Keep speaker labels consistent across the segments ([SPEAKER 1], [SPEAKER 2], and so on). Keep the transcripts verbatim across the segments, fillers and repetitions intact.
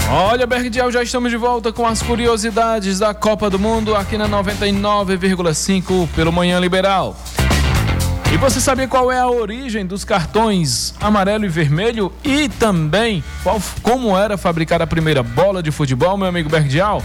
[SPEAKER 1] Olha, Bergdiel, já estamos de volta com as curiosidades da Copa do Mundo aqui na noventa e nove vírgula cinco pelo Manhã Liberal. E você sabia qual é a origem dos cartões amarelo e vermelho e também qual, como era fabricada a primeira bola de futebol, meu amigo Bergdiel?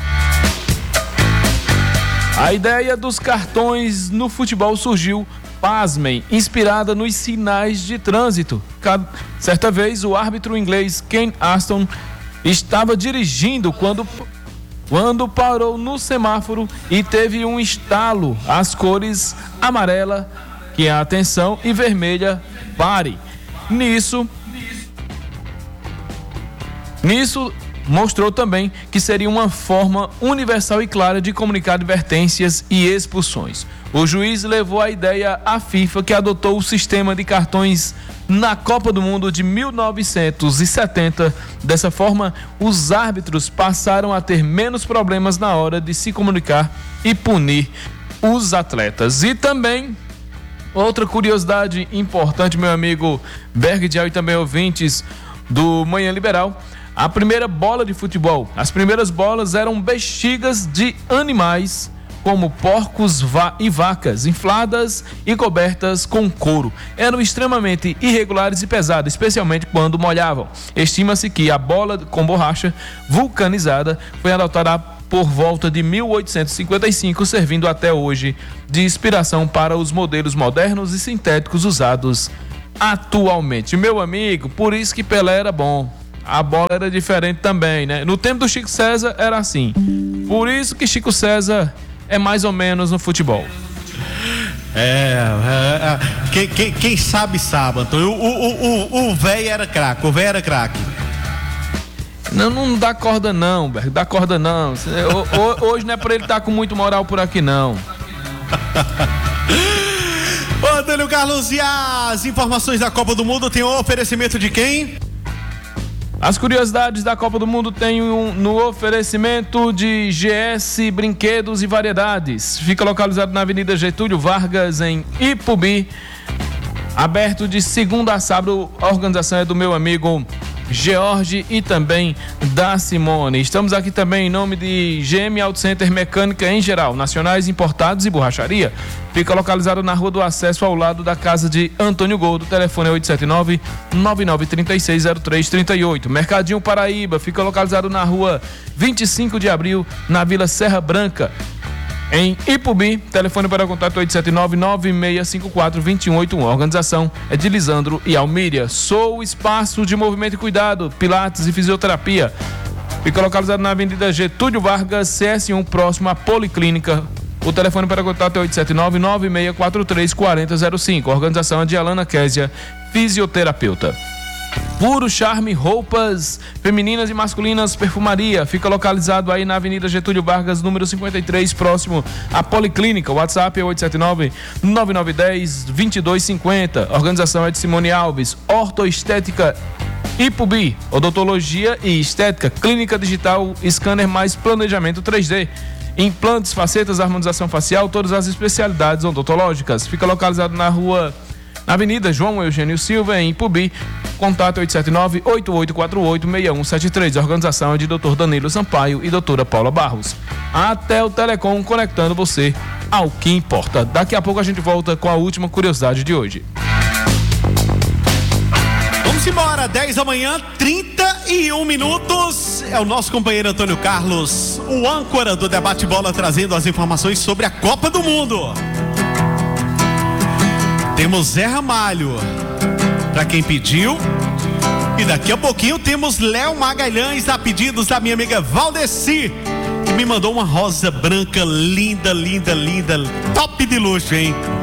[SPEAKER 1] A ideia dos cartões no futebol surgiu, pasmem, inspirada nos sinais de trânsito. Certa vez, o árbitro inglês Ken Aston estava dirigindo quando, quando parou no semáforo e teve um estalo. As cores amarela, que é a atenção, e vermelha, pare. Nisso, nisso mostrou também que seria uma forma universal e clara de comunicar advertências e expulsões. O juiz levou a ideia à FIFA, que adotou o sistema de cartões na Copa do Mundo de mil novecentos e setenta. Dessa forma, os árbitros passaram a ter menos problemas na hora de se comunicar e punir os atletas. E também, outra curiosidade importante, meu amigo Bergdiel e também ouvintes do Manhã Liberal: a primeira bola de futebol, as primeiras bolas eram bexigas de animais, como porcos va- e vacas, infladas e cobertas com couro. Eram extremamente irregulares e pesadas, especialmente quando molhavam. Estima-se que a bola com borracha vulcanizada foi adotada por volta de mil oitocentos e cinquenta e cinco, servindo até hoje de inspiração para os modelos modernos e sintéticos usados atualmente. Meu amigo, por isso que Pelé era bom. A bola era diferente também, né? No tempo do Chico César era assim. Por isso que Chico César é mais ou menos no futebol.
[SPEAKER 2] É, é, é quem, quem, quem sabe sabe, Antônio. O velho era craque, o velho era craque.
[SPEAKER 1] Não, não dá corda não, Berg, dá corda não. Hoje não é pra ele estar com muito moral por aqui não.
[SPEAKER 2] Ô, Antônio Carlos, e as informações da Copa do Mundo tem um oferecimento de quem?
[SPEAKER 1] As curiosidades da Copa do Mundo tem um, no oferecimento de G S Brinquedos e Variedades. Fica localizado na Avenida Getúlio Vargas, em Ipubi. Aberto de segunda a sábado. A organização é do meu amigo George e também da Simone. Estamos aqui também em nome de G M Auto Center Mecânica em geral, nacionais, importados e borracharia. Fica localizado na Rua do Acesso, ao lado da casa de Antônio Gordo. O telefone é oito sete nove, nove nove três seis, zero três três oito. Mercadinho Paraíba fica localizado na Rua vinte e cinco de abril, na Vila Serra Branca, em Ipubi. Telefone para contato oito sete nove, nove seis cinco quatro, dois um oito um. A organização é de Lisandro e Almíria. Sou o Espaço de Movimento e Cuidado, Pilates e Fisioterapia. Fica localizado na Avenida Getúlio Vargas, C S um, próximo à Policlínica. O telefone para contato é oito sete nove, nove seis quatro três, quatro zero zero cinco. A organização é de Alana Késia, fisioterapeuta. Puro Charme Roupas Femininas e Masculinas, Perfumaria. Fica localizado aí na Avenida Getúlio Vargas, número cinquenta e três, próximo à Policlínica. O WhatsApp é oito sete nove, nove nove um zero, dois dois cinco zero. A organização é de Simone Alves. Ortoestética Ipubi, odontologia e estética, clínica digital, scanner mais planejamento três D. Implantes, facetas, harmonização facial, todas as especialidades odontológicas. Fica localizado na rua, na Avenida João Eugênio Silva, em Ipubi. Contato oito sete nove, oito oito quatro oito, seis um sete três. A organização é de doutor Danilo Sampaio e doutora Paula Barros. Até o Telecom, conectando você ao que importa. Daqui a pouco a gente volta com a última curiosidade de hoje.
[SPEAKER 2] Vamos embora, dez da manhã, trinta e um minutos. É o nosso companheiro Antônio Carlos, o âncora do Debate Bola, trazendo as informações sobre a Copa do Mundo. Temos Zé Ramalho, para quem pediu. E daqui a pouquinho temos Léo Magalhães, a pedidos da minha amiga Valdeci, que me mandou uma rosa branca linda, linda, linda, top de luxo, hein?